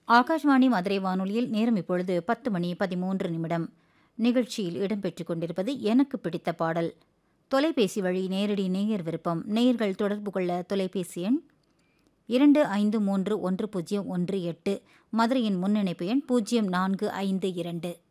ஆகாஷ்வாணி மதுரை வானொலியில் நேரம் இப்பொழுது 10:13 நிகழ்ச்சியில் இடம்பெற்றுக் கொண்டிருப்பது எனக்கு பிடித்த பாடல். தொலைபேசி வழி நேரடி நேயர் விருப்பம். நேயர்கள் தொடர்பு கொள்ள தொலைபேசி எண் 25310118, மதுரையின் முன்னிணைப்பு எண் 0452.